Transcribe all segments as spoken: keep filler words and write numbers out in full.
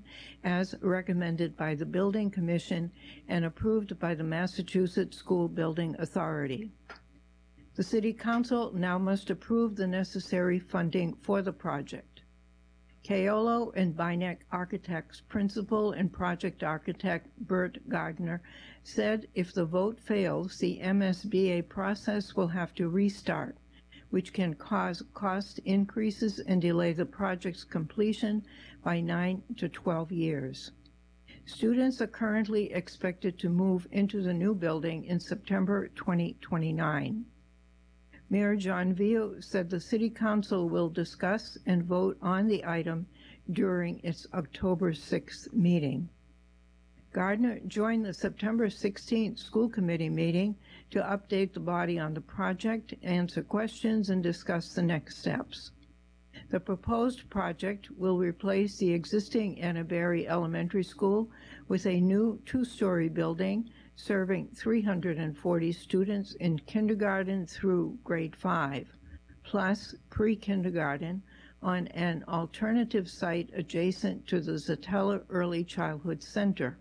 as recommended by the Building Commission and approved by the Massachusetts School Building Authority. The City Council now must approve the necessary funding for the project. Keolo and Beineck Architects Principal and Project Architect Bert Gardner said if the vote fails, the M S B A process will have to restart, which can cause cost increases and delay the project's completion by nine to twelve years. Students are currently expected to move into the new building in September twenty twenty-nine. Mayor John Vio said the City Council will discuss and vote on the item during its October sixth meeting. Gardner joined the September sixteenth school committee meeting to update the body on the project, answer questions, and discuss the next steps. The proposed project will replace the existing Annaberry Elementary School with a new two-story building serving three hundred forty students in kindergarten through grade five, plus pre-kindergarten on an alternative site adjacent to the Zatella Early Childhood Center.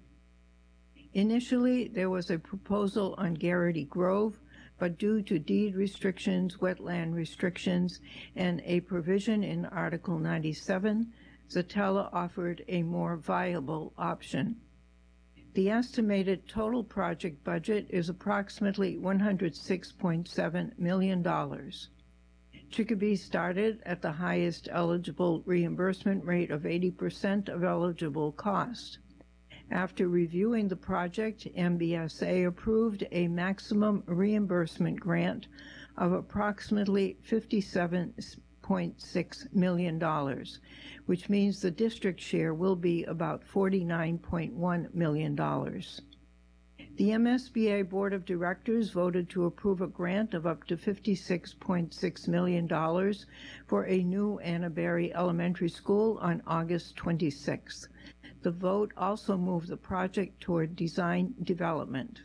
Initially, there was a proposal on Garrity Grove, but due to deed restrictions, wetland restrictions, and a provision in Article ninety-seven, Zatella offered a more viable option. The estimated total project budget is approximately one hundred six point seven million dollars. Chicopee started at the highest eligible reimbursement rate of eighty percent of eligible cost. After reviewing the project, M B S A approved a maximum reimbursement grant of approximately fifty-seven point six million dollars, which means the district share will be about forty-nine point one million dollars. The M S B A Board of Directors voted to approve a grant of up to fifty-six point six million dollars for a new Annaberry Elementary School on August twenty-sixth. The vote also moved the project toward design development.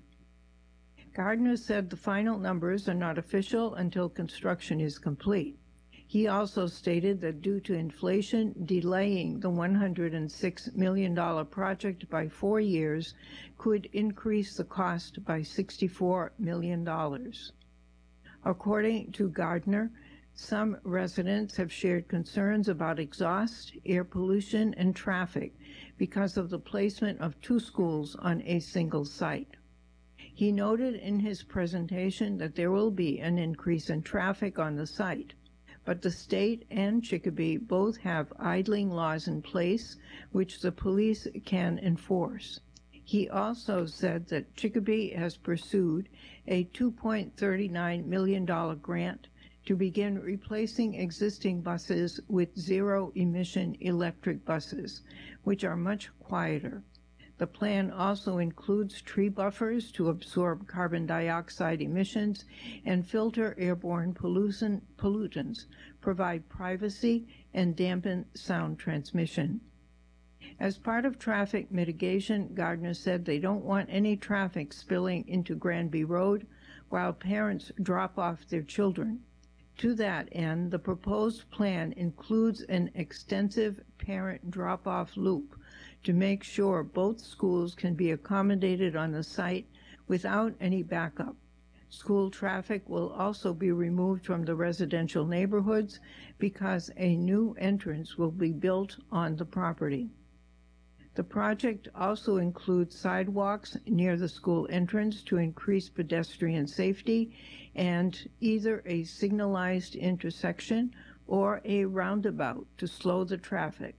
Gardner said the final numbers are not official until construction is complete. He also stated that due to inflation delaying the one hundred six million dollars project by four years could increase the cost by sixty-four million dollars. According to Gardner, some residents have shared concerns about exhaust, air pollution, and traffic because of the placement of two schools on a single site. He noted in his presentation that there will be an increase in traffic on the site, but the state and Chicopee both have idling laws in place which the police can enforce. He also said that Chicopee has pursued a two point three nine million dollars grant to begin replacing existing buses with zero-emission electric buses, which are much quieter. The plan also includes tree buffers to absorb carbon dioxide emissions and filter airborne pollution, pollutants, provide privacy, and dampen sound transmission. As part of traffic mitigation, Gardner said they don't want any traffic spilling into Granby Road while parents drop off their children. To that end, the proposed plan includes an extensive parent drop-off loop to make sure both schools can be accommodated on the site without any backup. School traffic will also be removed from the residential neighborhoods because a new entrance will be built on the property. The project also includes sidewalks near the school entrance to increase pedestrian safety and either a signalized intersection or a roundabout to slow the traffic.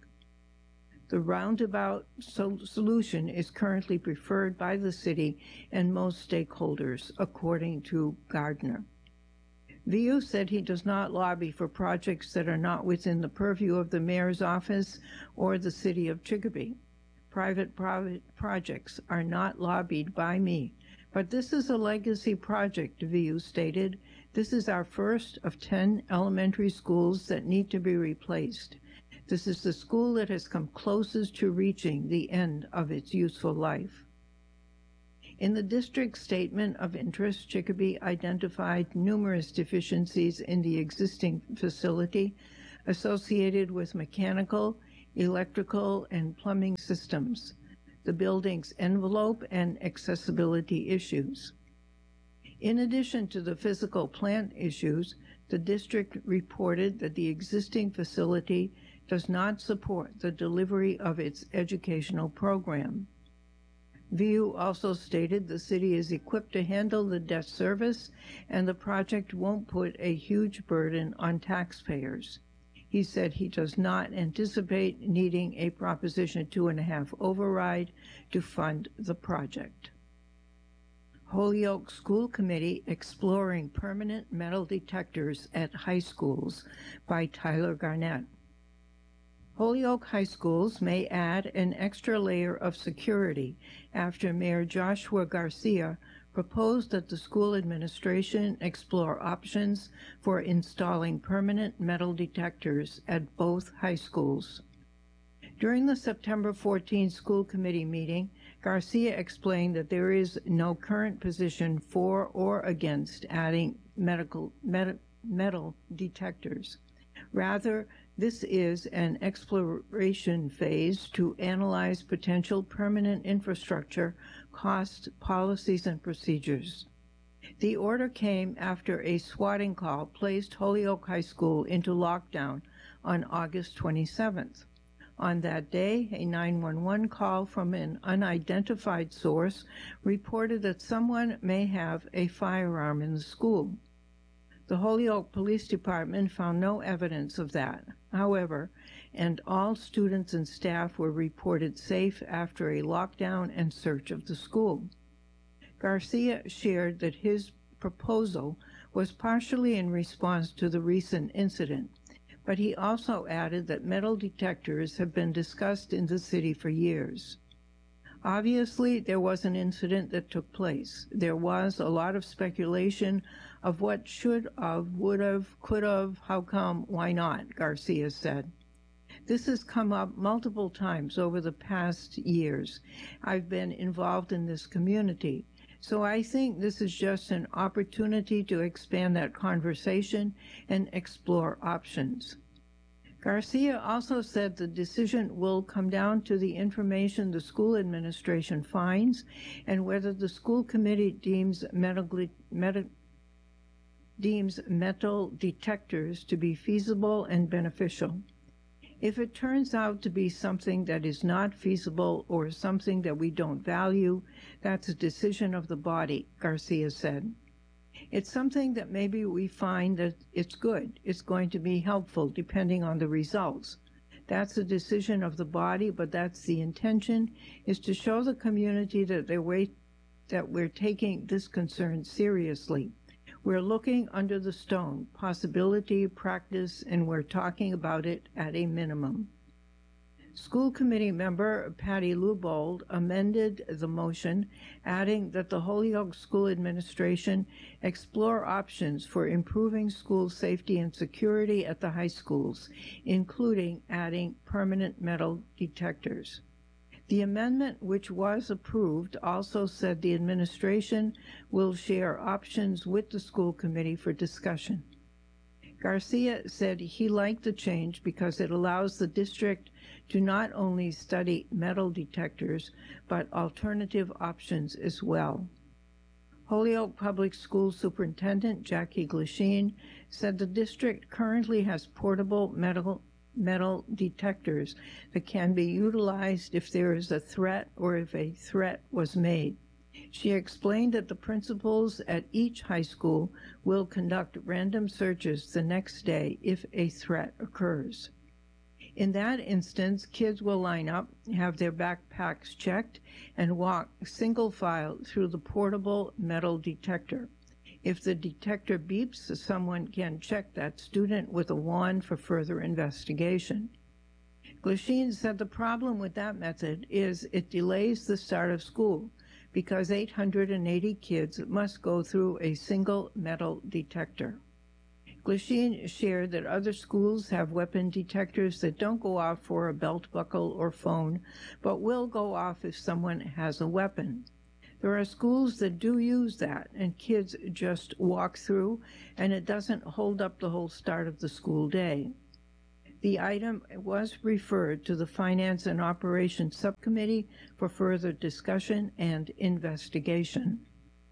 The roundabout sol- solution is currently preferred by the city and most stakeholders, according to Gardner. Vio said he does not lobby for projects that are not within the purview of the mayor's office or the city of Chicopee. Private pro- projects are not lobbied by me, but this is a legacy project, Vio stated. This is our first of ten elementary schools that need to be replaced. This is the school that has come closest to reaching the end of its useful life. In the district's statement of interest, Chicopee identified numerous deficiencies in the existing facility associated with mechanical electrical and plumbing systems, the building's envelope, and accessibility issues. In addition to the physical plant issues, the district reported that the existing facility does not support the delivery of its educational program. V U also stated the city is equipped to handle the debt service and the project won't put a huge burden on taxpayers. He said he does not anticipate needing a Proposition two and a half override to fund the project. Holyoke School Committee Exploring Permanent Metal Detectors at High Schools by Tyler Garnett. Holyoke High Schools may add an extra layer of security after Mayor Joshua Garcia proposed that the school administration explore options for installing permanent metal detectors at both high schools. During the September fourteenth school committee meeting, Garcia explained that there is no current position for or against adding medical, med, metal detectors. Rather, this is an exploration phase to analyze potential permanent infrastructure, costs, policies, and procedures. The order came after a swatting call placed Holyoke High School into lockdown on August twenty-seventh. On that day, a nine one one call from an unidentified source reported that someone may have a firearm in the school. The Holyoke Police Department found no evidence of that, however, and all students and staff were reported safe after a lockdown and search of the school. Garcia shared that his proposal was partially in response to the recent incident, but he also added that metal detectors have been discussed in the city for years. Obviously, there was an incident that took place. There was a lot of speculation of what should have, would have, could have, how come, why not, Garcia said. This has come up multiple times over the past years. I've been involved in this community, so I think this is just an opportunity to expand that conversation and explore options. Garcia also said the decision will come down to the information the school administration finds and whether the school committee deems metal, metal, deems metal detectors to be feasible and beneficial. If it turns out to be something that is not feasible or something that we don't value, that's a decision of the body, Garcia said. It's something that maybe we find that it's good, it's going to be helpful depending on the results. That's a decision of the body, but that's the intention, is to show the community that, they're wait, that we're taking this concern seriously. We're looking under the stone, possibility, practice, and we're talking about it at a minimum. School committee member Patty Lubold amended the motion, adding that the Holyoke School Administration explore options for improving school safety and security at the high schools, including adding permanent metal detectors. The amendment, which was approved, also said the administration will share options with the school committee for discussion. Garcia said he liked the change because it allows the district to not only study metal detectors, but alternative options as well. Holyoke Public School Superintendent Jackie Glasheen said the district currently has portable metal, metal detectors that can be utilized if there is a threat or if a threat was made. She explained that the principals at each high school will conduct random searches the next day if a threat occurs. In that instance, kids will line up, have their backpacks checked, and walk single file through the portable metal detector. If the detector beeps, someone can check that student with a wand for further investigation. Glasheen said the problem with that method is it delays the start of school because eight hundred eighty kids must go through a single metal detector. Glasheen shared that other schools have weapon detectors that don't go off for a belt buckle or phone, but will go off if someone has a weapon. There are schools that do use that, and kids just walk through, and it doesn't hold up the whole start of the school day. The item was referred to the Finance and Operations Subcommittee for further discussion and investigation.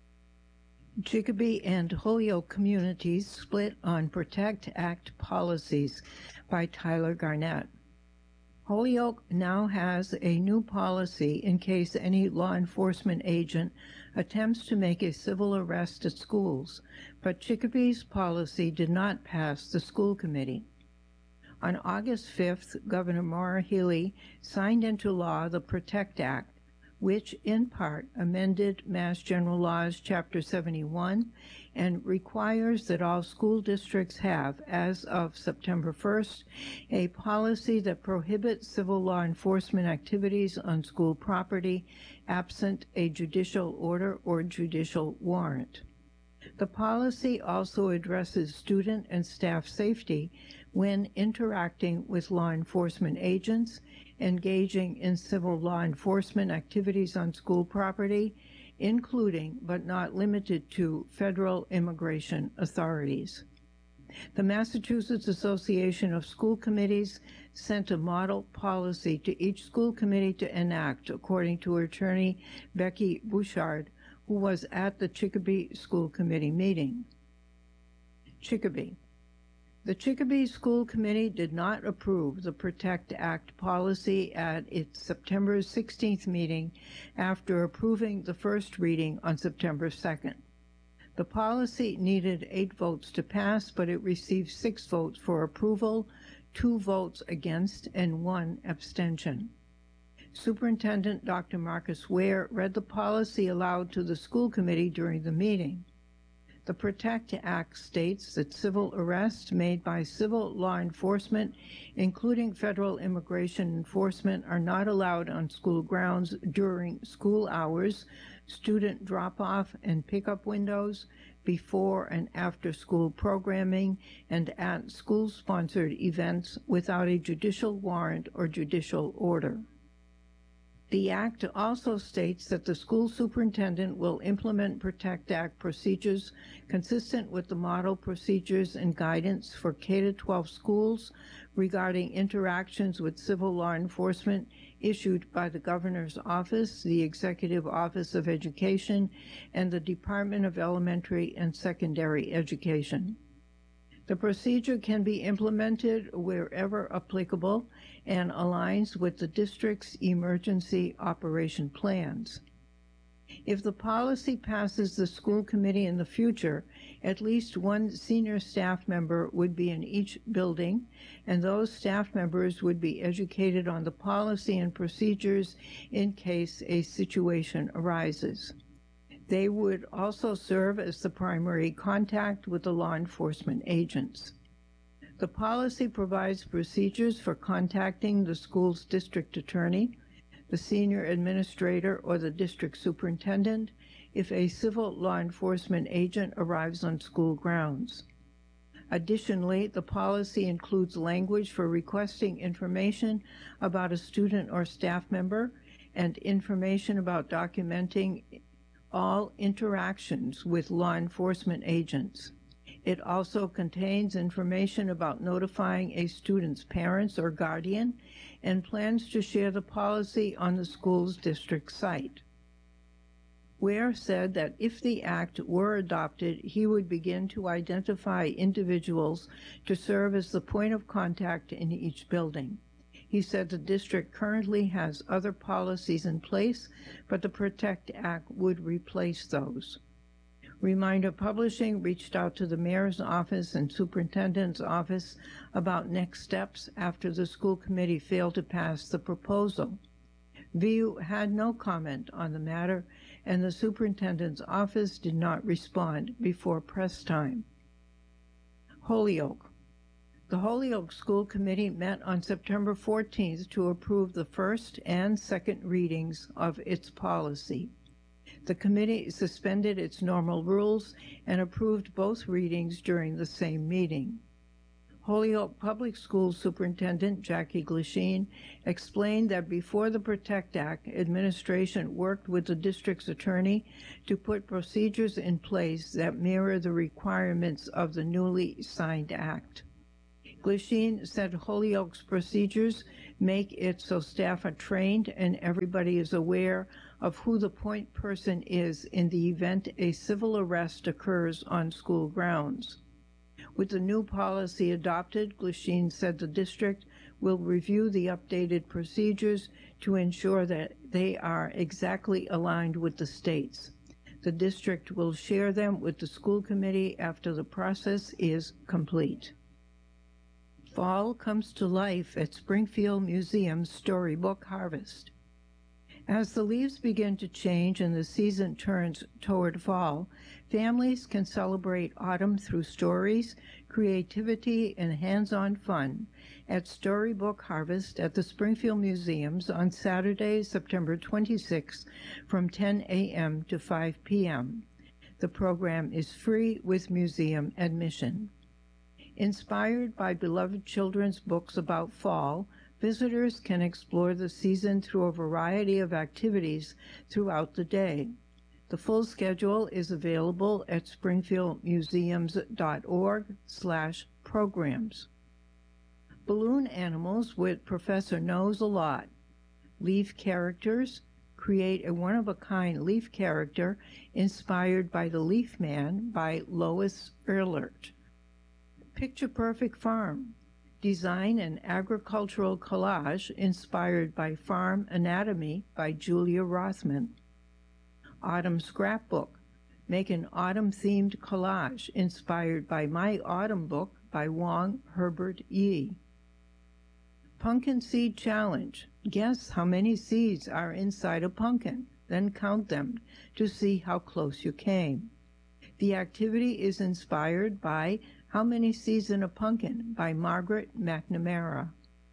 Chicopee and Holyoke communities split on Protect Act policies by Tyler Garnett. Holyoke now has a new policy in case any law enforcement agent attempts to make a civil arrest at schools, but Chicopee's policy did not pass the school committee. On August fifth, Governor Maura Healey signed into law the Protect Act, which in part amended Mass General Laws Chapter seventy-one and requires that all school districts have, as of September first, a policy that prohibits civil law enforcement activities on school property absent a judicial order or judicial warrant. The policy also addresses student and staff safety when interacting with law enforcement agents, engaging in civil law enforcement activities on school property, including but not limited to federal immigration authorities. The Massachusetts Association of School Committees sent a model policy to each school committee to enact, according to attorney Becky Bouchard, who was at the Chicopee School Committee meeting. Chicopee. The Chicopee School Committee did not approve the Protect Act policy at its September sixteenth meeting after approving the first reading on September second. The policy needed eight votes to pass, but it received six votes for approval, two votes against, and one abstention. Superintendent Doctor Marcus Ware read the policy aloud to the school committee during the meeting. The Protect Act states that civil arrests made by civil law enforcement, including federal immigration enforcement, are not allowed on school grounds during school hours, student drop-off and pickup windows, before and after school programming, and at school-sponsored events without a judicial warrant or judicial order. The Act also states that the school superintendent will implement Protect Act procedures consistent with the model procedures and guidance for K through twelve schools regarding interactions with civil law enforcement issued by the Governor's Office, the Executive Office of Education, and the Department of Elementary and Secondary Education. The procedure can be implemented wherever applicable and aligns with the district's emergency operation plans. If the policy passes the school committee in the future, at least one senior staff member would be in each building, and those staff members would be educated on the policy and procedures in case a situation arises. They would also serve as the primary contact with the law enforcement agents. The policy provides procedures for contacting the school's district attorney, the senior administrator, or the district superintendent if a civil law enforcement agent arrives on school grounds. Additionally, the policy includes language for requesting information about a student or staff member and information about documenting all interactions with law enforcement agents. It also contains information about notifying a student's parents or guardian and plans to share the policy on the school's district site. Ware said that if the act were adopted, he would begin to identify individuals to serve as the point of contact in each building. He said the district currently has other policies in place, but the Protect Act would replace those. Reminder Publishing reached out to the mayor's office and superintendent's office about next steps after the school committee failed to pass the proposal. V U had no comment on the matter, and the superintendent's office did not respond before press time. Holyoke. The Holyoke School Committee met on September fourteenth to approve the first and second readings of its policy. The committee suspended its normal rules and approved both readings during the same meeting. Holyoke Public Schools Superintendent Jackie Glasheen explained that before the Protect Act, administration worked with the district's attorney to put procedures in place that mirror the requirements of the newly signed act. Glisheen said Holyoke's procedures make it so staff are trained and everybody is aware of who the point person is in the event a civil arrest occurs on school grounds. With the new policy adopted, Glisheen said the district will review the updated procedures to ensure that they are exactly aligned with the state's. The district will share them with the school committee after the process is complete. Fall comes to life at Springfield Museum's Storybook Harvest. As the leaves begin to change and the season turns toward fall, families can celebrate autumn through stories, creativity, and hands-on fun at Storybook Harvest at the Springfield Museums on Saturday, September twenty-sixth from ten a m to five p m The program is free with museum admission. Inspired by beloved children's books about fall, visitors can explore the season through a variety of activities throughout the day. The full schedule is available at springfieldmuseums.org slash programs. Balloon animals with Professor Knows a Lot. Leaf characters. Create a one-of-a-kind leaf character inspired by the Leaf Man by Lois Ehlert. Picture Perfect Farm. Design an agricultural collage inspired by Farm Anatomy by Julia Rothman. Autumn Scrapbook. Make an autumn-themed collage inspired by My Autumn Book by Wong Herbert Yee. Pumpkin Seed Challenge. Guess how many seeds are inside a pumpkin, then count them to see how close you came. The activity is inspired by How Many Seeds in a Pumpkin by Margaret McNamara.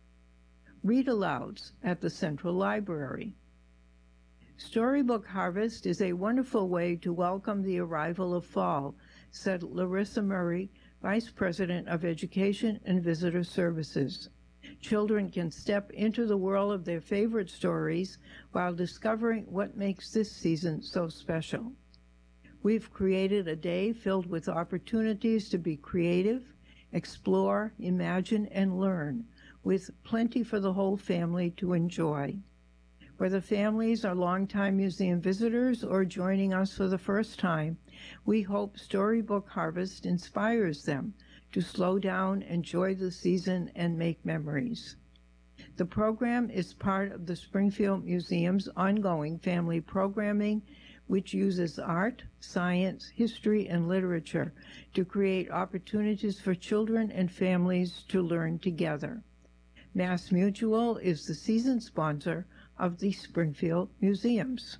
Read-alouds at the Central Library. Storybook Harvest is a wonderful way to welcome the arrival of fall, said Larissa Murray, Vice President of Education and Visitor Services. Children can step into the world of their favorite stories while discovering what makes this season so special. We've created a day filled with opportunities to be creative, explore, imagine, and learn, with plenty for the whole family to enjoy. Whether families are longtime museum visitors or joining us for the first time, we hope Storybook Harvest inspires them to slow down, enjoy the season, and make memories. The program is part of the Springfield Museum's ongoing family programming, which uses art, science, history, and literature to create opportunities for children and families to learn together. Mass Mutual is the season sponsor of the Springfield Museums.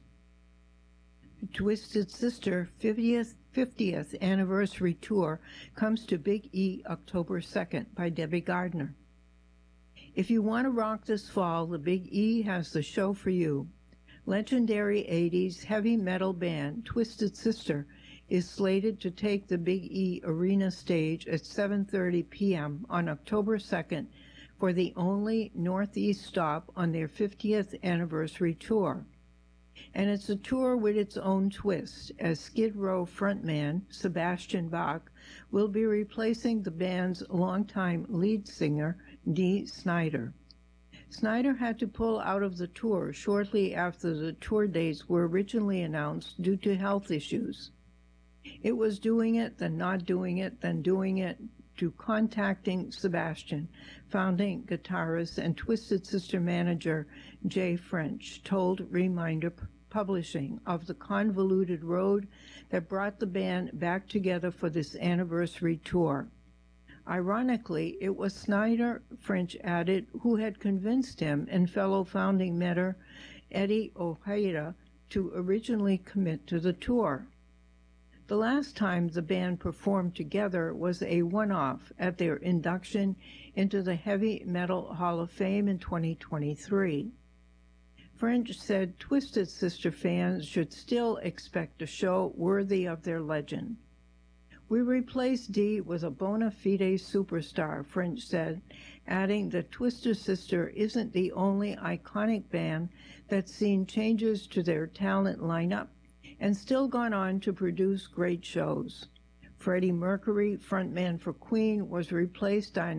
Twisted Sister fiftieth, fiftieth Anniversary Tour comes to Big E October second by Debbie Gardner. If you want to rock this fall, the Big E has the show for you. Legendary eighties heavy metal band Twisted Sister is slated to take the Big E Arena stage at seven thirty p m on October second for the only Northeast stop on their fiftieth anniversary tour. And it's a tour with its own twist, as Skid Row frontman Sebastian Bach will be replacing the band's longtime lead singer, Dee Snider. Snider had to pull out of the tour shortly after the tour dates were originally announced due to health issues. It was doing it, then not doing it, then doing it, to contacting Sebastian, founding guitarist and Twisted Sister manager Jay French told Reminder Publishing of the convoluted road that brought the band back together for this anniversary tour. Ironically, it was Snider, French added, who had convinced him and fellow founding member Eddie Ojeda to originally commit to the tour. The last time the band performed together was a one-off at their induction into the Heavy Metal Hall of Fame in twenty twenty-three. French said Twisted Sister fans should still expect a show worthy of their legend. We replaced Dee with a bona fide superstar, French said, adding that Twisted Sister isn't the only iconic band that's seen changes to their talent lineup and still gone on to produce great shows. Freddie Mercury, frontman for Queen, was replaced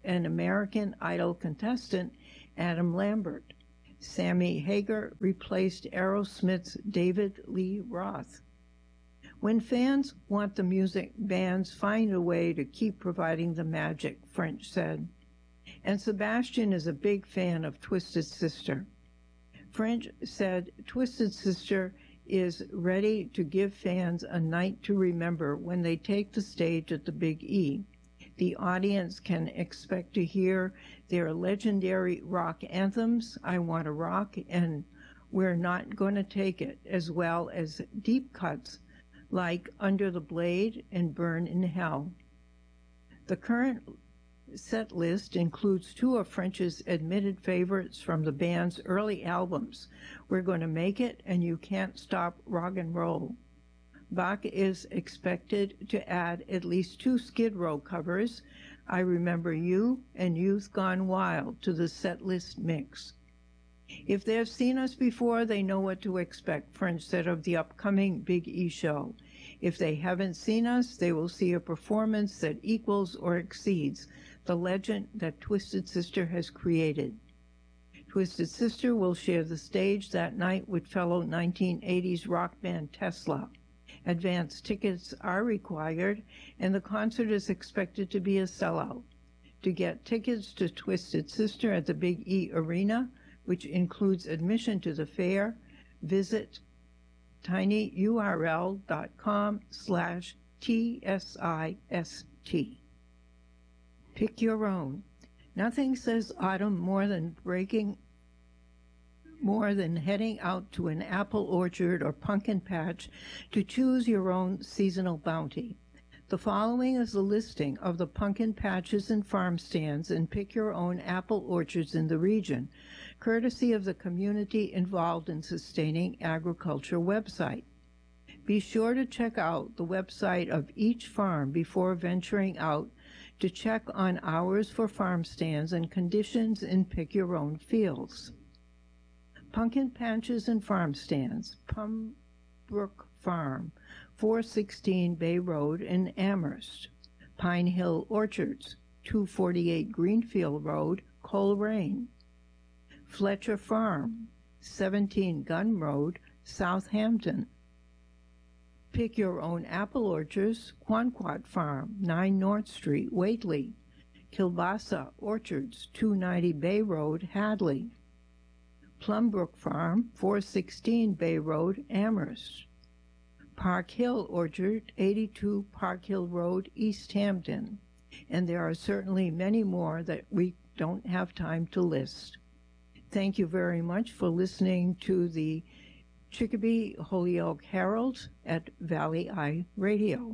and American Idol contestant Adam Lambert. Sammy Hagar replaced Aerosmith's David Lee Roth. When fans want the music, bands find a way to keep providing the magic, French said. And Sebastian is a big fan of Twisted Sister. French said Twisted Sister is ready to give fans a night to remember when they take the stage at the Big E. The audience can expect to hear their legendary rock anthems, I Want to Rock and We're Not Gonna Take It, as well as deep cuts like Under the Blade and Burn in Hell. The current set list includes two of French's admitted favorites from the band's early albums, We're Gonna Make It and You Can't Stop Rock and Roll. Bach is expected to add at least two Skid Row covers, I Remember You and Youth Gone Wild, to the set list mix. If they've seen us before, they know what to expect, French said of the upcoming Big E show. If they haven't seen us, they will see a performance that equals or exceeds the legend that Twisted Sister has created. Twisted Sister will share the stage that night with fellow nineteen eighties rock band Tesla. Advance tickets are required, and the concert is expected to be a sellout. To get tickets to Twisted Sister at the Big E Arena, which includes admission to the fair, visit tinyurl.com slash TSIST. Pick your own. Nothing says autumn more than breaking, more than heading out to an apple orchard or pumpkin patch to choose your own seasonal bounty. The following is a listing of the pumpkin patches and farm stands and pick your own apple orchards in the region, courtesy of the community involved in sustaining agriculture website. Be sure to check out the website of each farm before venturing out to check on hours for farm stands and conditions in pick your own fields. Pumpkin patches and farm stands, Pumbrook Farm, four sixteen Bay Road in Amherst. Pine Hill Orchards, two forty-eight Greenfield Road, Coleraine. Fletcher Farm, seventeen Gun Road, Southampton. Pick Your Own Apple Orchards, Quanquat Farm, nine North Street, Whately. Kilbasa Orchards, two ninety Bay Road, Hadley. Plumbrook Farm, four sixteen Bay Road, Amherst. Park Hill Orchard, eighty-two Park Hill Road, East Hampton. And there are certainly many more that we don't have time to list. Thank you very much for listening to the Chicopee Holyoke Herald at Valley Eye Radio.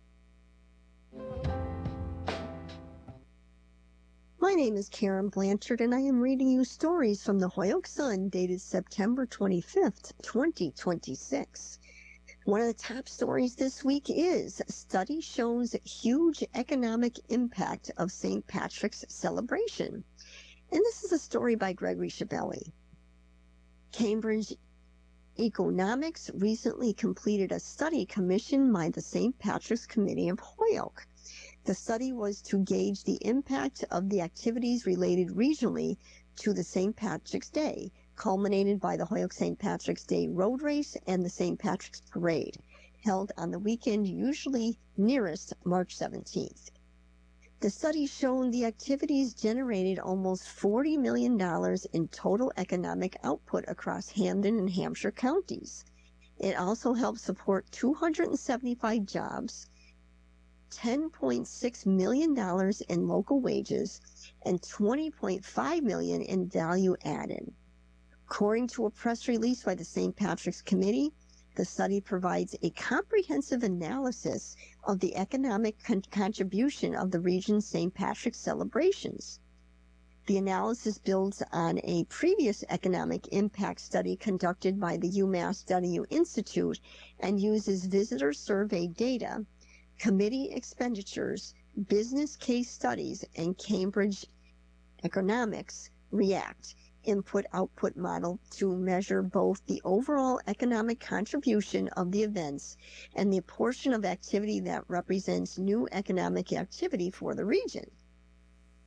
My name is Karen Blanchard, and I am reading you stories from the Holyoke Sun dated September twenty-fifth, twenty twenty-six. One of the top stories this week is Study Shows Huge Economic Impact of Saint Patrick's Celebration. And this is a story by Gregory Schiavelli. Cambridge Economics recently completed a study commissioned by the Saint Patrick's Committee of Holyoke. The study was to gauge the impact of the activities related regionally to the Saint Patrick's Day, culminated by the Holyoke Saint Patrick's Day Road Race and the Saint Patrick's Parade, held on the weekend usually nearest March seventeenth. The study showed the activities generated almost forty million dollars in total economic output across Hampden and Hampshire counties. It also helped support two hundred seventy-five jobs, ten point six million dollars in local wages, and twenty point five million dollars in value added. According to a press release by the Saint Patrick's Committee, the study provides a comprehensive analysis of the economic con- contribution of the region's Saint Patrick's celebrations. The analysis builds on a previous economic impact study conducted by the UMass W Institute and uses visitor survey data, committee expenditures, business case studies, and Cambridge Economics React input-output model to measure both the overall economic contribution of the events and the portion of activity that represents new economic activity for the region.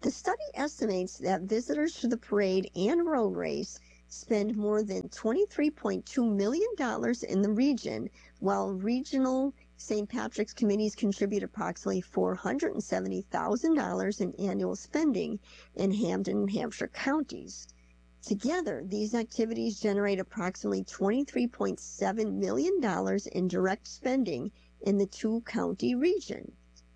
The study estimates that visitors to the parade and road race spend more than twenty-three point two million dollars in the region, while regional Saint Patrick's committees contribute approximately four hundred seventy thousand dollars in annual spending in Hampden and Hampshire counties. Together, these activities generate approximately twenty-three point seven million dollars in direct spending in the two-county region.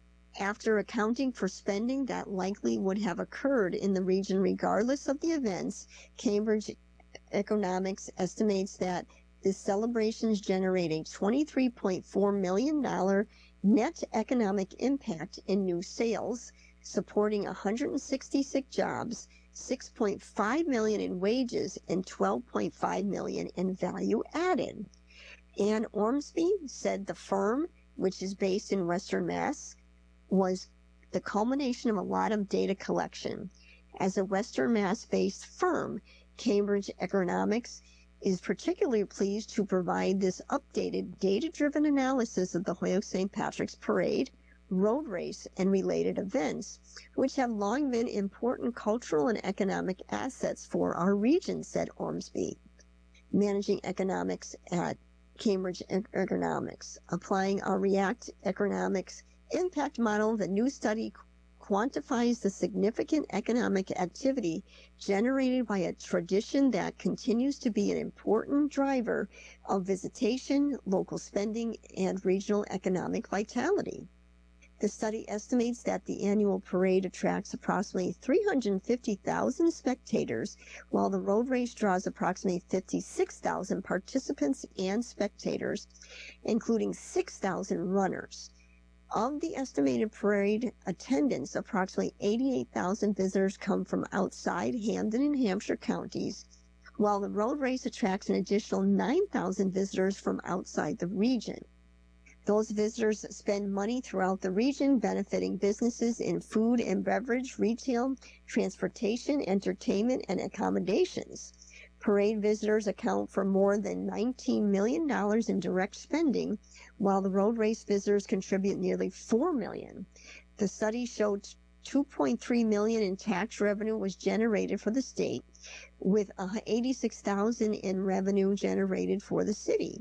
After accounting for spending that likely would have occurred in the region regardless of the events, Cambridge Economics estimates that the celebrations generate a twenty-three point four million dollars net economic impact in new sales, supporting one hundred sixty-six jobs, six point five million dollars in wages, and twelve point five million dollars in value added. Ann Ormsby said the firm, which is based in Western Mass, was the culmination of a lot of data collection. As a Western Mass-based firm, Cambridge Economics is particularly pleased to provide this updated data-driven analysis of the Holyoke Saint Patrick's Parade, road race, and related events, which have long been important cultural and economic assets for our region, said Ormsby, managing economics at Cambridge Economics. Applying our REACT Economics impact model, the new study quantifies the significant economic activity generated by a tradition that continues to be an important driver of visitation, local spending, and regional economic vitality. The study estimates that the annual parade attracts approximately three hundred fifty thousand spectators, while the road race draws approximately fifty-six thousand participants and spectators, including six thousand runners. Of the estimated parade attendance, approximately eighty-eight thousand visitors come from outside Hampden and Hampshire counties, while the road race attracts an additional nine thousand visitors from outside the region. Those visitors spend money throughout the region, benefiting businesses in food and beverage, retail, transportation, entertainment, and accommodations. Parade visitors account for more than nineteen million dollars in direct spending, while the road race visitors contribute nearly four million dollars. The study showed two point three million dollars in tax revenue was generated for the state, with eighty-six thousand dollars in revenue generated for the city.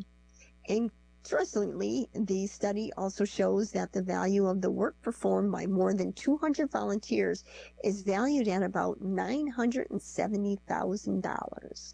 Interestingly, the study also shows that the value of the work performed by more than two hundred volunteers is valued at about nine hundred seventy thousand dollars.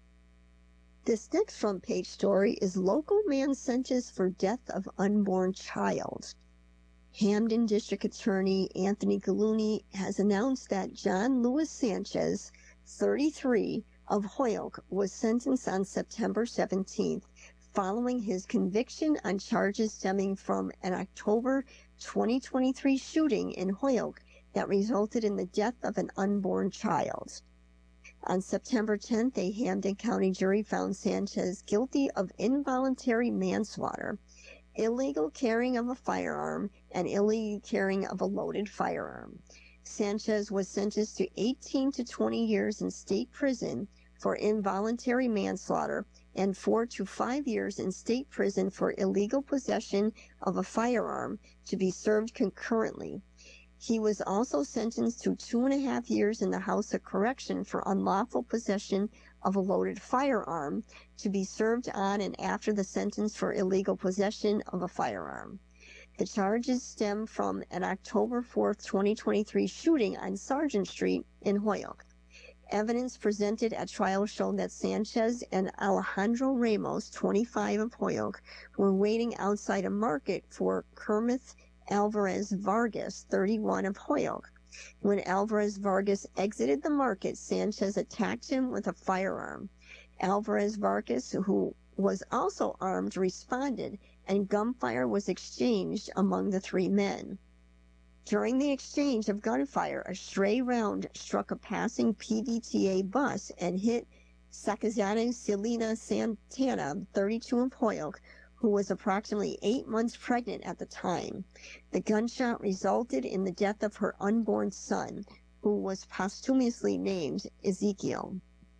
This next front page story is local man sentenced for death of unborn child. Hampden District Attorney Anthony Gallooni has announced that John Louis Sanchez, thirty-three, of Holyoke, was sentenced on September seventeenth following his conviction on charges stemming from an October twenty twenty-three shooting in Holyoke that resulted in the death of an unborn child. On September tenth, a Hampden County jury found Sanchez guilty of involuntary manslaughter, illegal carrying of a firearm, and illegal carrying of a loaded firearm. Sanchez was sentenced to eighteen to twenty years in state prison for involuntary manslaughter and four to five years in state prison for illegal possession of a firearm to be served concurrently. He was also sentenced to two and a half years in the House of Correction for unlawful possession of a loaded firearm to be served on and after the sentence for illegal possession of a firearm. The charges stem from an October fourth, twenty twenty-three shooting on Sargent Street in Holyoke. Evidence presented at trial showed that Sanchez and Alejandro Ramos, twenty-five, of Holyoke, were waiting outside a market for Kermit Alvarez Vargas, thirty-one, of Holyoke. When Alvarez Vargas exited the market, Sanchez attacked him with a firearm. Alvarez Vargas, who was also armed, responded, and gunfire was exchanged among the three men. During the exchange of gunfire, a stray round struck a passing P V T A bus and hit Sakazana Selena Santana, thirty-two, of Holyoke, who was approximately eight months pregnant at the time. The gunshot resulted in the death of her unborn son, who was posthumously named Ezekiel.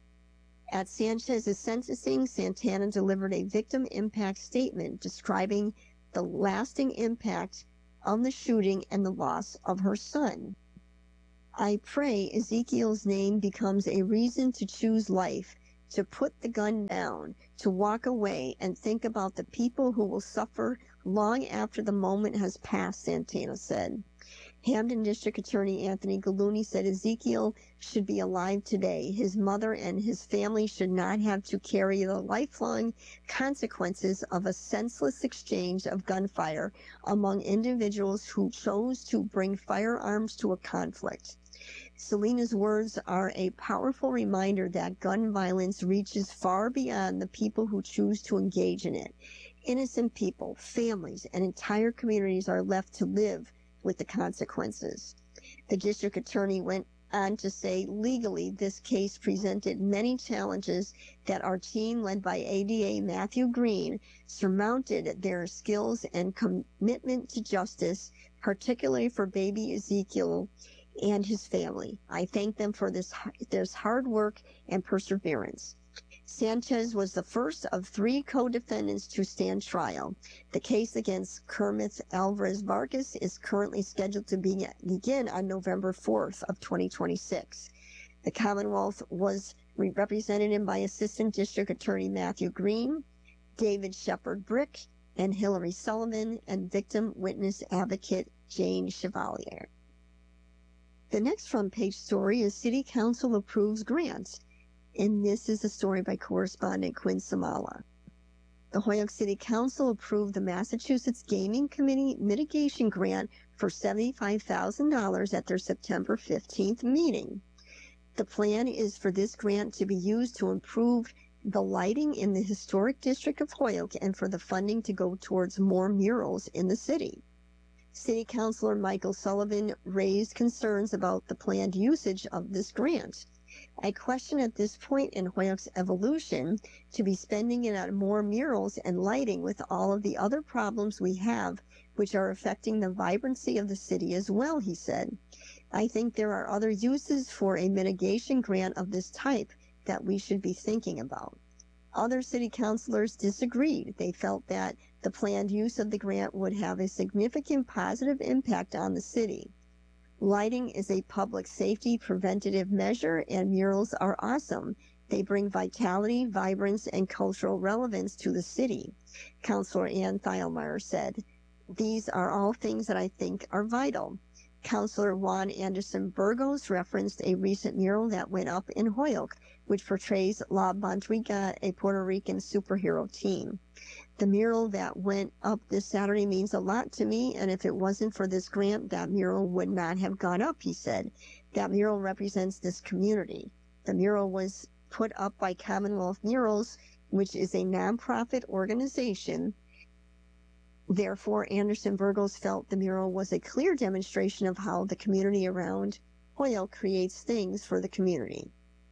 At Sanchez's sentencing, Santana delivered a victim impact statement describing the lasting impact of the shooting and the loss of her son. I pray Ezekiel's name becomes a reason to choose life, to put the gun down, to walk away and think about the people who will suffer long after the moment has passed, Santana said. Hamden District Attorney Anthony Gallooni said Ezekiel should be alive today. His mother and his family should not have to carry the lifelong consequences of a senseless exchange of gunfire among individuals who chose to bring firearms to a conflict. Selena's words are a powerful reminder that gun violence reaches far beyond the people who choose to engage in it. Innocent people, families, and entire communities are left to live with the consequences. The district attorney went on to say, legally, this case presented many challenges that our team, led by A D A Matthew Green, surmounted their skills and commitment to justice, particularly for baby Ezekiel and his family. I thank them for this, this hard work and perseverance. Sanchez was the first of three co-defendants to stand trial. The case against Kermit Alvarez Vargas is currently scheduled to be, begin on November fourth of twenty twenty-six. The Commonwealth was represented by Assistant District Attorney Matthew Green, David Shepard Brick, and Hillary Sullivan, and victim witness advocate Jane Chevalier. The next front page story is City Council approves grants. And this is a story by correspondent Quinn Samala. The Holyoke City Council approved the Massachusetts Gaming Committee mitigation grant for seventy-five thousand dollars at their September fifteenth meeting. The plan is for this grant to be used to improve the lighting in the historic district of Holyoke and for the funding to go towards more murals in the city. City Councilor Michael Sullivan raised concerns about the planned usage of this grant. I question at this point in Holyoke's evolution to be spending it on more murals and lighting with all of the other problems we have, which are affecting the vibrancy of the city as well, he said. I think there are other uses for a mitigation grant of this type that we should be thinking about. Other city councilors disagreed. They felt that the planned use of the grant would have a significant positive impact on the city. Lighting is a public safety preventative measure, and murals are awesome. They bring vitality, vibrance, and cultural relevance to the city, Councilor Ann Thielmeyer said. These are all things that I think are vital. Councilor Juan Anderson Burgos referenced a recent mural that went up in Holyoke, which portrays La Bandriga, a Puerto Rican superhero team. The mural that went up this Saturday means a lot to me, and if it wasn't for this grant, that mural would not have gone up, he said. That mural represents this community. The mural was put up by Commonwealth Murals, which is a nonprofit organization. Therefore, Anderson Burgos felt the mural was a clear demonstration of how the community around Holyoke creates things for the community.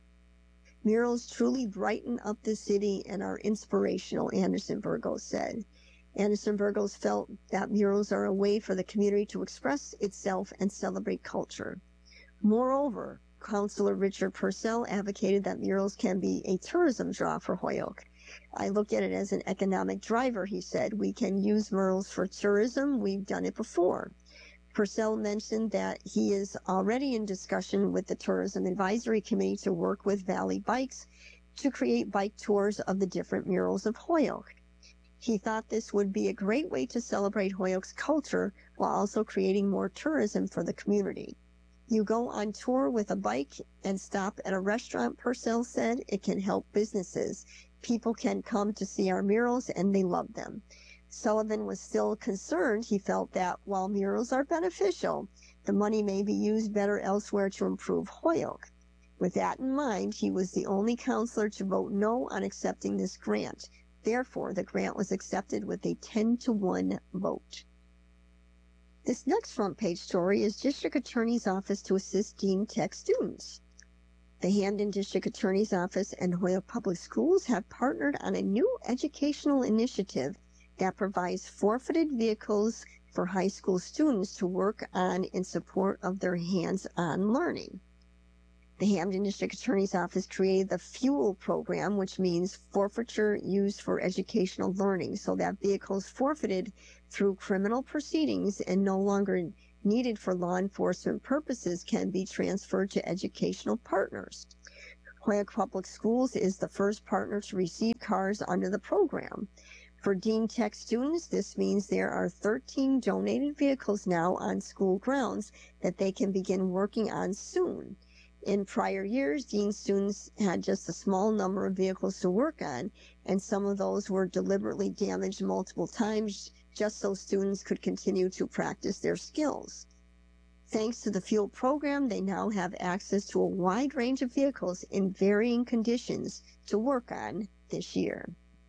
Murals truly brighten up the city and are inspirational, Anderson Burgos said. Anderson Burgos felt that murals are a way for the community to express itself and celebrate culture. Moreover, Councilor Richard Purcell advocated that murals can be a tourism draw for Holyoke. I look at it as an economic driver, he said. We can use murals for tourism. We've done it before. Purcell mentioned that he is already in discussion with the Tourism Advisory Committee to work with Valley Bikes to create bike tours of the different murals of Holyoke. He thought this would be a great way to celebrate Holyoke's culture while also creating more tourism for the community. You go on tour with a bike and stop at a restaurant, Purcell said. It can help businesses. People can come to see our murals and they love them. Sullivan was still concerned. He felt that while murals are beneficial, the money may be used better elsewhere to improve Holyoke. With that in mind, he was the only councilor to vote no on accepting this grant. Therefore, the grant was accepted with a ten to one vote. This next front page story is District Attorney's Office to assist Dean Tech students. The Hamden District Attorney's Office and Holyoke Public Schools have partnered on a new educational initiative that provides forfeited vehicles for high school students to work on in support of their hands-on learning. The Hamden District Attorney's Office created the FUEL program, which means forfeiture used for educational learning, so that vehicles forfeited through criminal proceedings and no longer needed for law enforcement purposes can be transferred to educational partners. Holyoke Public Schools is the first partner to receive cars under the program. For Dean Tech students, this means there are thirteen donated vehicles now on school grounds that they can begin working on soon. In prior years, Dean students had just a small number of vehicles to work on, and some of those were deliberately damaged multiple times just so students could continue to practice their skills. Thanks to the fuel program, they now have access to a wide range of vehicles in varying conditions to work on this year.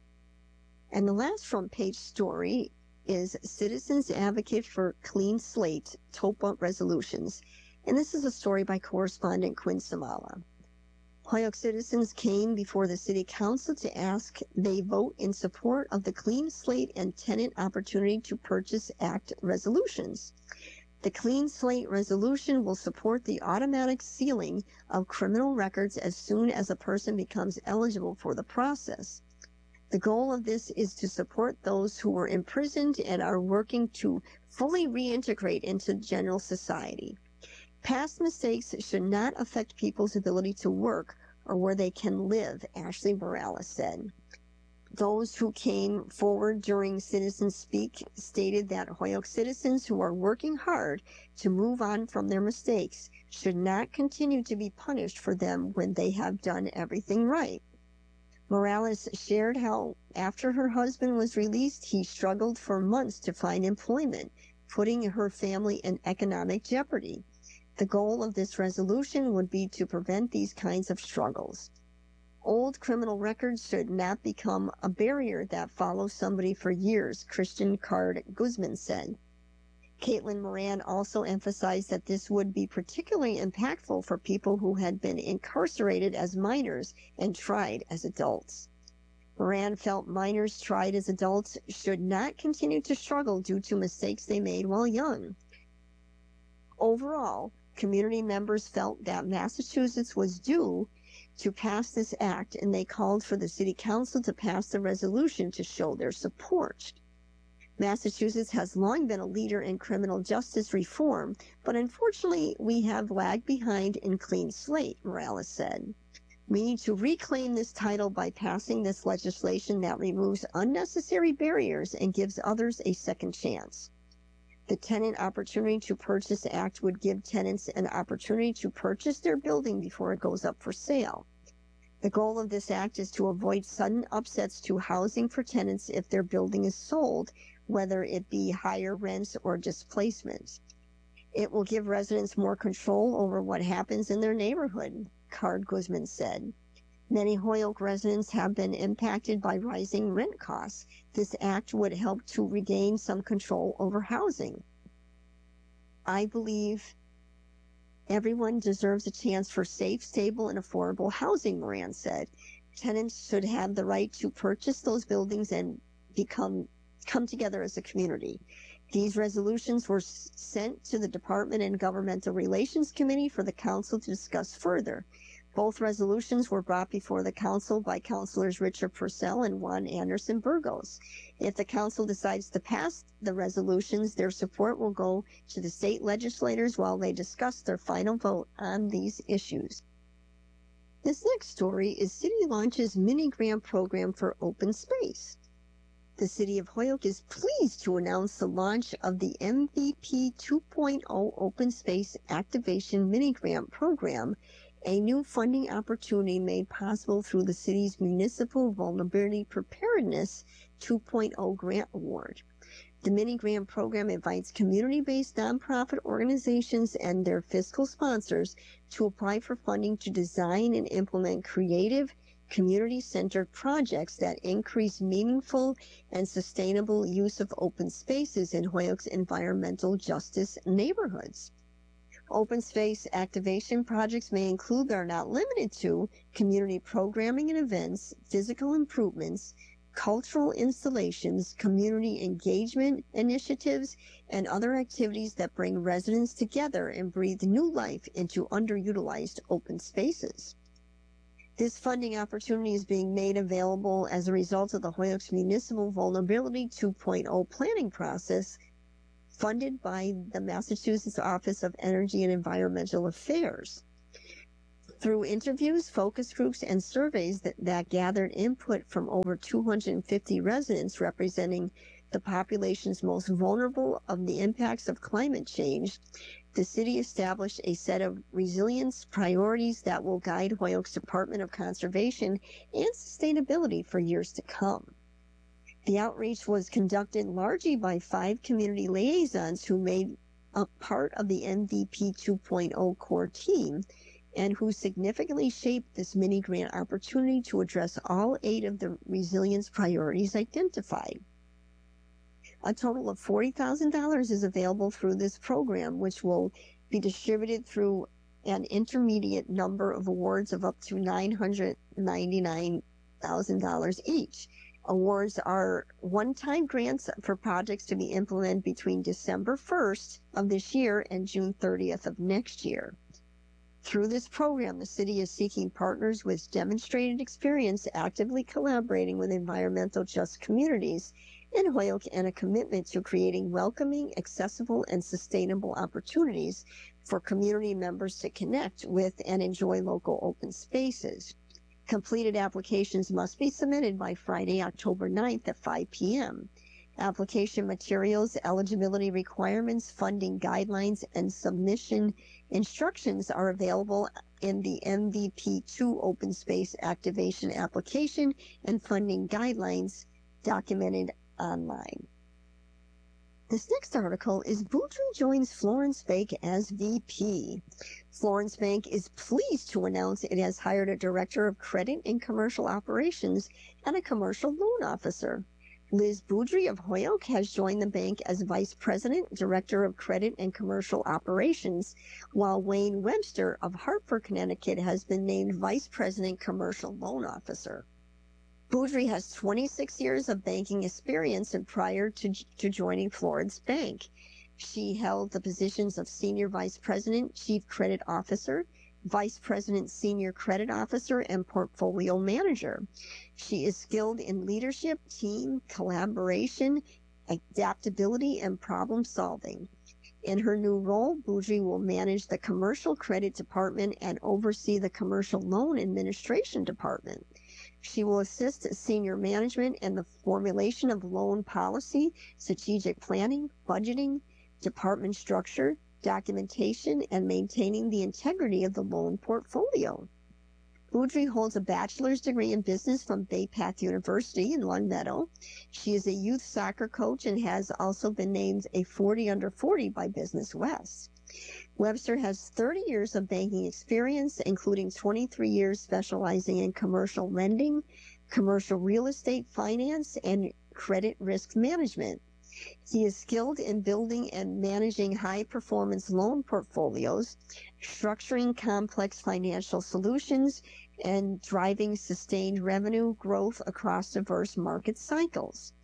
And the last front page story is Citizens Advocate for Clean Slate TOPA Resolutions. And this is a story by correspondent Quinn Samala. Holyoke citizens came before the City Council to ask they vote in support of the Clean Slate and Tenant Opportunity to Purchase Act resolutions. The Clean Slate resolution will support the automatic sealing of criminal records as soon as a person becomes eligible for the process. The goal of this is to support those who were imprisoned and are working to fully reintegrate into general society. Past mistakes should not affect people's ability to work or where they can live, Ashley Morales said. Those who came forward during Citizens Speak stated that Holyoke citizens who are working hard to move on from their mistakes should not continue to be punished for them when they have done everything right. Morales shared how after her husband was released, he struggled for months to find employment, putting her family in economic jeopardy. The goal of this resolution would be to prevent these kinds of struggles. Old criminal records should not become a barrier that follows somebody for years, Christian Card Guzman said. Caitlin Moran also emphasized that this would be particularly impactful for people who had been incarcerated as minors and tried as adults. Moran felt minors tried as adults should not continue to struggle due to mistakes they made while young. Overall, community members felt that Massachusetts was due to pass this act, and they called for the City Council to pass the resolution to show their support. Massachusetts has long been a leader in criminal justice reform, but unfortunately we have lagged behind in clean slate, Morales said. We need to reclaim this title by passing this legislation that removes unnecessary barriers and gives others a second chance. The Tenant Opportunity to Purchase Act would give tenants an opportunity to purchase their building before it goes up for sale. The goal of this act is to avoid sudden upsets to housing for tenants if their building is sold, whether it be higher rents or displacement. It will give residents more control over what happens in their neighborhood, Card Guzman said. Many Holyoke residents have been impacted by rising rent costs. This act would help to regain some control over housing. I believe everyone deserves a chance for safe, stable, and affordable housing, Moran said. Tenants should have the right to purchase those buildings and become come together as a community. These resolutions were sent to the Department and Governmental Relations Committee for the Council to discuss further. Both resolutions were brought before the Council by Councilors Richard Purcell and Juan Anderson Burgos. If the Council decides to pass the resolutions, their support will go to the state legislators while they discuss their final vote on these issues. This next story is City launches mini grant program for open space. The City of Holyoke is pleased to announce the launch of the M V P two point oh Open Space Activation Mini Grant Program, a new funding opportunity made possible through the city's Municipal Vulnerability Preparedness two point oh Grant Award. The mini grant program invites community-based nonprofit organizations and their fiscal sponsors to apply for funding to design and implement creative, community-centered projects that increase meaningful and sustainable use of open spaces in Holyoke's environmental justice neighborhoods. Open space activation projects may include, but are not limited to, community programming and events, physical improvements, cultural installations, community engagement initiatives, and other activities that bring residents together and breathe new life into underutilized open spaces. This funding opportunity is being made available as a result of the Holyoke's Municipal Vulnerability two point oh planning process funded by the Massachusetts Office of Energy and Environmental Affairs. Through interviews, focus groups, and surveys that, that gathered input from over two hundred fifty residents representing the population's most vulnerable of the impacts of climate change, the city established a set of resilience priorities that will guide Holyoke's Department of Conservation and Sustainability for years to come. The outreach was conducted largely by five community liaisons who made up part of the M V P two point oh core team and who significantly shaped this mini grant opportunity to address all eight of the resilience priorities identified. A total of forty thousand dollars is available through this program, which will be distributed through an intermediate number of awards of up to nine hundred ninety-nine thousand dollars each. Awards are one-time grants for projects to be implemented between December first of this year and June thirtieth of next year. Through this program, the city is seeking partners with demonstrated experience actively collaborating with environmental just communities in Holyoke and a commitment to creating welcoming, accessible, and sustainable opportunities for community members to connect with and enjoy local open spaces. Completed applications must be submitted by Friday, October ninth at five p m Application materials, eligibility requirements, funding guidelines, and submission instructions are available in the M V P two Open Space Activation Application and Funding Guidelines documented online. This next article is Boudry joins Florence Bank as V P. Florence Bank is pleased to announce it has hired a Director of Credit and Commercial Operations and a Commercial Loan Officer. Liz Boudry of Holyoke has joined the bank as Vice President, Director of Credit and Commercial Operations, while Wayne Webster of Hartford, Connecticut has been named Vice President, Commercial Loan Officer. Boudry has twenty-six years of banking experience and prior to, to joining Florence Bank. She held the positions of Senior Vice President, Chief Credit Officer, Vice President, Senior Credit Officer, and Portfolio Manager. She is skilled in leadership, team, collaboration, adaptability, and problem solving. In her new role, Boudry will manage the Commercial Credit Department and oversee the Commercial Loan Administration Department. She will assist senior management in the formulation of loan policy, strategic planning, budgeting, department structure, documentation, and maintaining the integrity of the loan portfolio. Boudry holds a bachelor's degree in business from Bay Path University in Long Meadow. She is a youth soccer coach and has also been named a forty under forty by Business West. Webster has thirty years of banking experience, including twenty-three years specializing in commercial lending, commercial real estate finance, and credit risk management. He is skilled in building and managing high-performance loan portfolios, structuring complex financial solutions, and driving sustained revenue growth across diverse market cycles.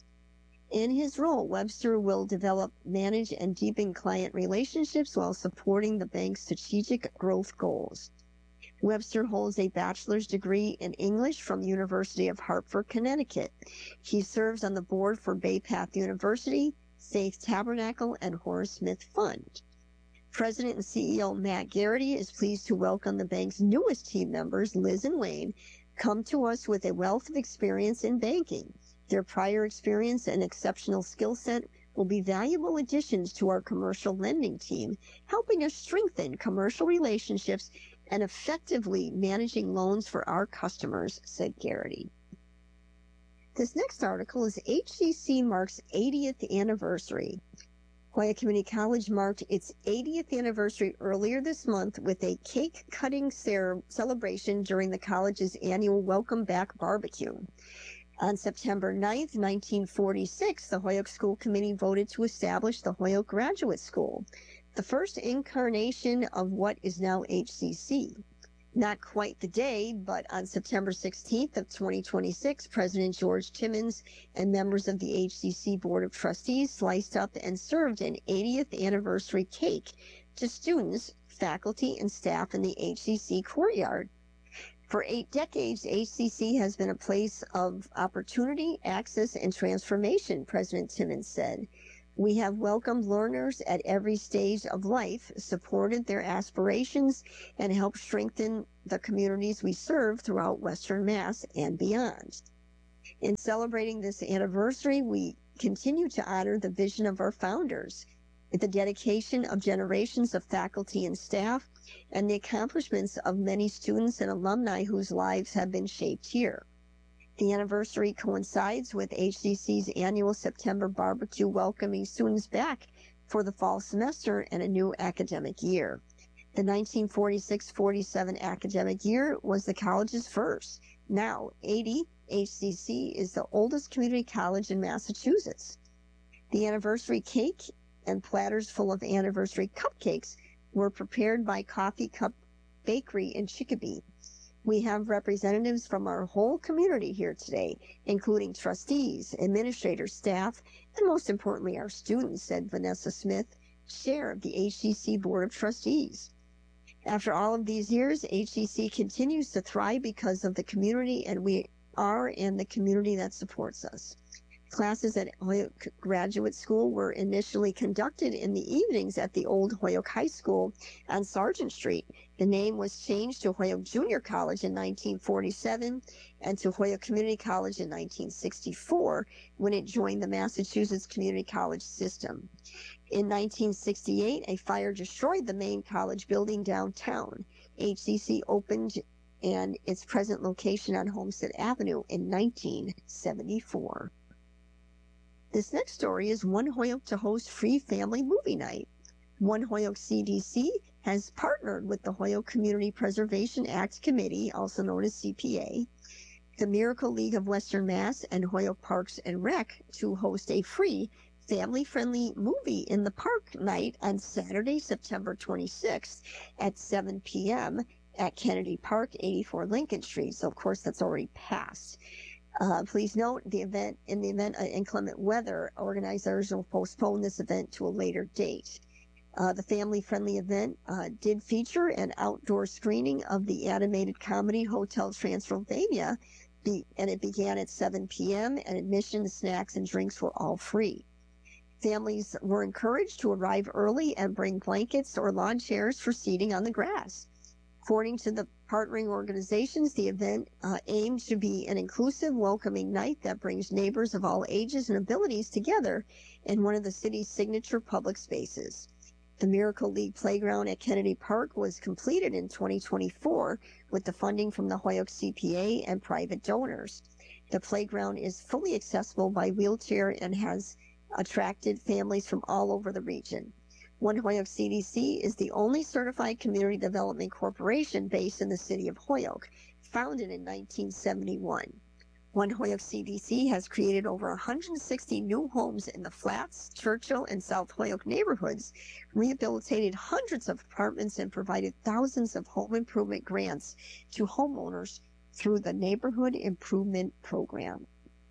In his role, Webster will develop, manage, and deepen client relationships while supporting the bank's strategic growth goals. Webster holds a bachelor's degree in English from University of Hartford, Connecticut. He serves on the board for Bay Path University, Faith Tabernacle, and Horace Smith Fund. President and C E O Matt Garrity is pleased to welcome the bank's newest team members, Liz and Wayne, come to us with a wealth of experience in banking. Their prior experience and exceptional skill set will be valuable additions to our commercial lending team, helping us strengthen commercial relationships and effectively managing loans for our customers, said Garrity. This next article is H C C marks eightieth anniversary. Holyoke Community College marked its eightieth anniversary earlier this month with a cake-cutting celebration during the college's annual Welcome Back Barbecue. On September ninth, nineteen forty-six, the Holyoke School Committee voted to establish the Holyoke Graduate School, the first incarnation of what is now H C C. Not quite the day, but on September sixteenth of twenty twenty-six, President George Timmons and members of the H C C Board of Trustees sliced up and served an eightieth anniversary cake to students, faculty, and staff in the H C C courtyard. For eight decades, H C C has been a place of opportunity, access, and transformation, President Timmons said. We have welcomed learners at every stage of life, supported their aspirations, and helped strengthen the communities we serve throughout Western Mass and beyond. In celebrating this anniversary, we continue to honor the vision of our founders, the dedication of generations of faculty and staff, and the accomplishments of many students and alumni whose lives have been shaped here. The anniversary coincides with H C C's annual September barbecue, welcoming students back for the fall semester and a new academic year. The nineteen forty-six forty-seven academic year was the college's first. Now, eighty, H C C is the oldest community college in Massachusetts. The anniversary cake and platters full of anniversary cupcakes were prepared by Coffee Cup Bakery in Chicopee. We have representatives from our whole community here today, including trustees, administrators, staff, and most importantly, our students, said Vanessa Smith, chair of the H C C Board of Trustees. After all of these years, H C C continues to thrive because of the community, and we are and the community that supports us. Classes at Holyoke Graduate School were initially conducted in the evenings at the old Holyoke High School on Sargent Street. The name was changed to Holyoke Junior College in nineteen forty-seven and to Holyoke Community College in nineteen sixty-four when it joined the Massachusetts Community College system. In nineteen sixty-eight, a fire destroyed the main college building downtown. H C C opened and its present location on Homestead Avenue in nineteen seventy-four. This next story is One Holyoke to host free family movie night. One Holyoke C D C has partnered with the Holyoke Community Preservation Act Committee, also known as C P A, the Miracle League of Western Mass, and Holyoke Parks and Rec to host a free family-friendly movie in the park night on Saturday, September twenty-sixth at seven p.m. at Kennedy Park, eighty-four Lincoln Street. So, of course, that's already passed. Uh, please note, the event, in the event of inclement weather, organizers will postpone this event to a later date. Uh, the family-friendly event uh, did feature an outdoor screening of the animated comedy Hotel Transylvania, be, and it began at seven p.m., and admission, snacks, and drinks were all free. Families were encouraged to arrive early and bring blankets or lawn chairs for seating on the grass. According to the partnering organizations, the event uh, aimed to be an inclusive, welcoming night that brings neighbors of all ages and abilities together in one of the city's signature public spaces. The Miracle League Playground at Kennedy Park was completed in twenty twenty-four with the funding from the Holyoke C P A and private donors. The playground is fully accessible by wheelchair and has attracted families from all over the region. One Holyoke C D C is the only certified community development corporation based in the city of Holyoke, founded in nineteen seventy-one. One Holyoke C D C has created over one hundred sixty new homes in the Flats, Churchill, and South Holyoke neighborhoods, rehabilitated hundreds of apartments, and provided thousands of home improvement grants to homeowners through the Neighborhood Improvement Program.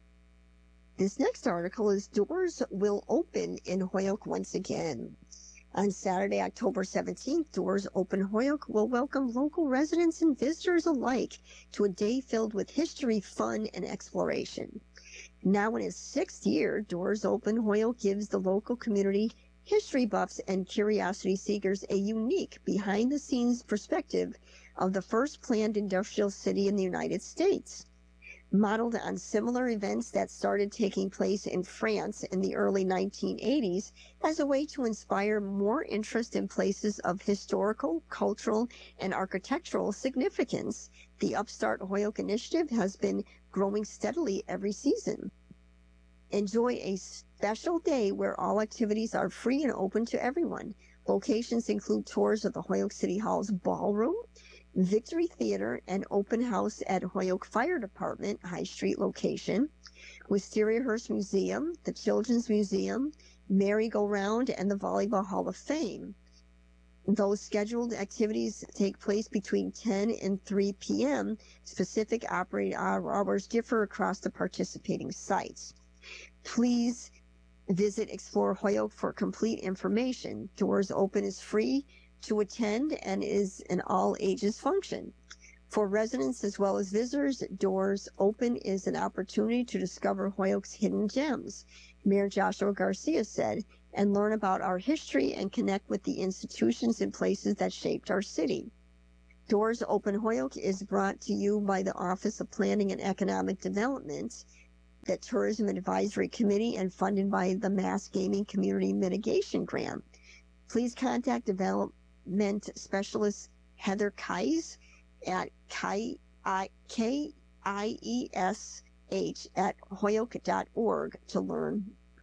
This next article is Doors Will Open in Holyoke Once Again. On Saturday, October seventeenth, Doors Open Holyoke will welcome local residents and visitors alike to a day filled with history, fun, and exploration. Now in its sixth year, Doors Open Holyoke gives the local community, history buffs, and curiosity seekers a unique, behind-the-scenes perspective of the first planned industrial city in the United States. Modeled on similar events that started taking place in France in the early nineteen eighties as a way to inspire more interest in places of historical, cultural, and architectural significance, the Upstart Holyoke initiative has been growing steadily every season. Enjoy a special day where all activities are free and open to everyone. Locations include tours of the Holyoke City Hall's ballroom, Victory Theater, and open house at Holyoke Fire Department High Street location, Wisteria Hearst Museum, the Children's Museum, Merry-Go-Round, and the Volleyball Hall of Fame. Those scheduled activities take place between ten and three p.m. Specific operating hours differ across the participating sites. Please visit Explore Holyoke for complete information. Doors Open is free to attend and is an all ages function. For residents as well as visitors, Doors Open is an opportunity to discover Holyoke's hidden gems, Mayor Joshua Garcia said, and learn about our history and connect with the institutions and places that shaped our city. Doors Open Holyoke is brought to you by the Office of Planning and Economic Development, the Tourism Advisory Committee, and funded by the Mass Gaming Community Mitigation Grant. Please contact Development Specialist Heather Kies at K I E S H at holyoke dot org to learn.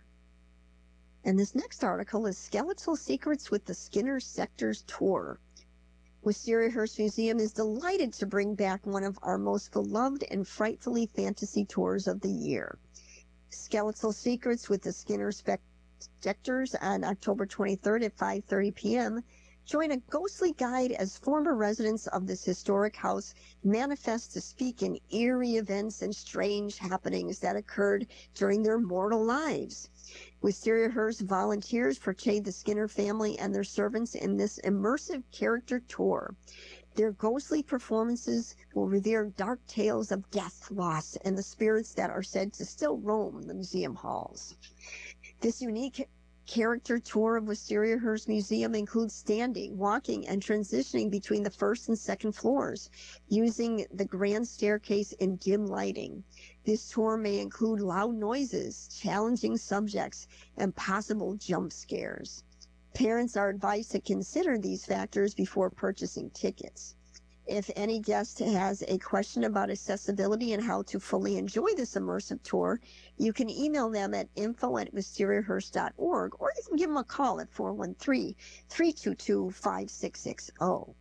And this next article is Skeletal Secrets with the Skinner Sectors Tour. Wisteria Hearst Museum is delighted to bring back one of our most beloved and frightfully fantasy tours of the year. Skeletal Secrets with the Skinner Specters on October twenty-third at five thirty p.m. Join a ghostly guide as former residents of this historic house manifest to speak in eerie events and strange happenings that occurred during their mortal lives. Wisteria Hearst volunteers portray the Skinner family and their servants in this immersive character tour. Their ghostly performances will reveal dark tales of death, loss, and the spirits that are said to still roam the museum halls. This unique character tour of Wisteria Hearst Museum includes standing, walking, and transitioning between the first and second floors, using the grand staircase in dim lighting. This tour may include loud noises, challenging subjects, and possible jump scares. Parents are advised to consider these factors before purchasing tickets. If any guest has a question about accessibility and how to fully enjoy this immersive tour, you can email them at info at wisteria hearst dot org, or you can give them a call at four one three, three two two, five six six zero.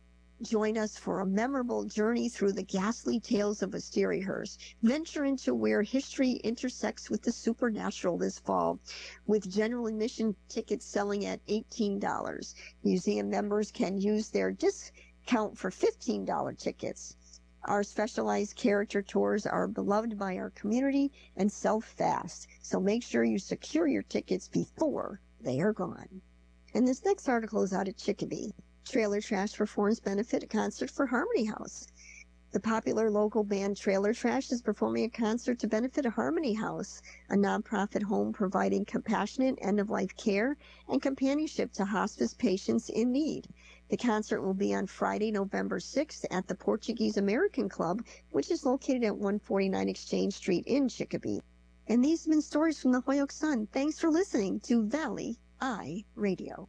Join us for a memorable journey through the ghastly tales of Wisteria Hearst. Venture into where history intersects with the supernatural this fall, with general admission tickets selling at eighteen dollars. Museum members can use their discount for fifteen dollars tickets. Our specialized character tours are beloved by our community and sell fast, so make sure you secure your tickets before they are gone. And this next article is out of Chicopee. Trailer Trash Reforms benefit concert for Harmony House. The popular local band Trailer Trash is performing a concert to benefit Harmony House, a nonprofit home providing compassionate end-of-life care and companionship to hospice patients in need. The concert will be on Friday, November sixth at the Portuguese American Club, which is located at one forty-nine Exchange Street in Chicopee. And these have been stories from the Holyoke Sun. Thanks for listening to Valley Eye Radio.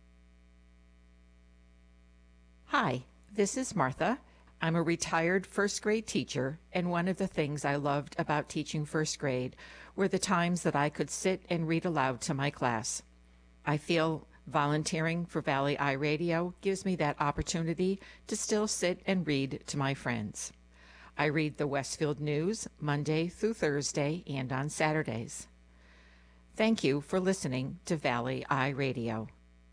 Hi, this is Martha. I'm a retired first grade teacher, and one of the things I loved about teaching first grade were the times that I could sit and read aloud to my class. I feel volunteering for Valley Eye Radio gives me that opportunity to still sit and read to my friends. I read the Westfield News Monday through Thursday and on Saturdays. Thank you for listening to Valley Eye Radio.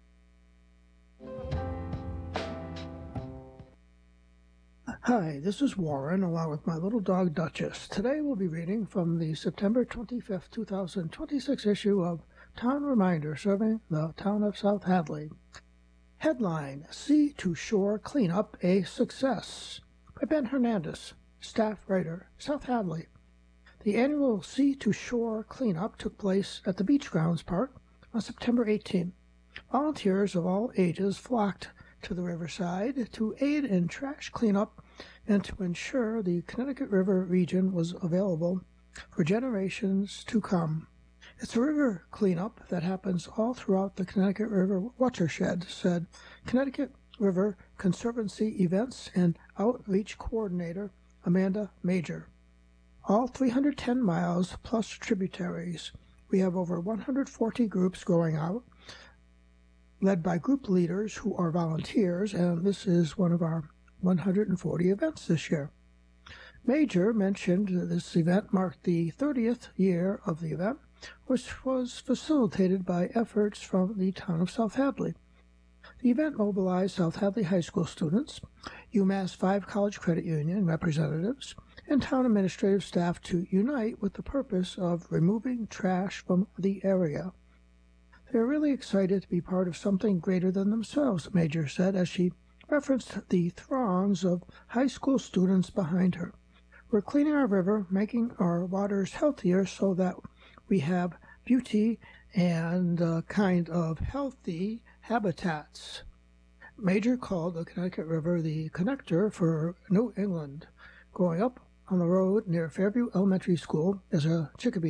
Hi, this is Warren, along with my little dog Duchess. Today we'll be reading from the September twenty-fifth, two thousand twenty-six issue of Town Reminder, serving the town of South Hadley. Headline, Sea to Shore Cleanup a Success, by Ben Hernandez, staff writer, South Hadley. The annual Sea to Shore Cleanup took place at the Beach Grounds Park on September eighteenth. Volunteers of all ages flocked to the riverside to aid in trash cleanup and to ensure the Connecticut River region was available for generations to come. It's a river cleanup that happens all throughout the Connecticut River watershed, said Connecticut River Conservancy Events and Outreach Coordinator Amanda Major. All three hundred ten miles plus tributaries. We have over one hundred forty groups going out, led by group leaders who are volunteers, and this is one of our one hundred forty events this year. Major mentioned that this event marked the thirtieth year of the event, which was facilitated by efforts from the town of South Hadley. The event mobilized South Hadley High School students, UMass five College Credit Union representatives, and town administrative staff to unite with the purpose of removing trash from the area. They are really excited to be part of something greater than themselves, Major said as she referenced the throngs of high school students behind her. We're cleaning our river, making our waters healthier so that we have beauty and uh, kind of healthy habitats. Major called the Connecticut River the connector for New England. Growing up on the road near Fairview Elementary School is a Chicopee